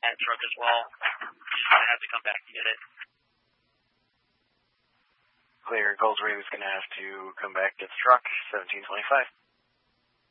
that truck as well. He's going to have to come back and get it. Clear. Goldsworthy is going to have to come back, get the truck, 1725.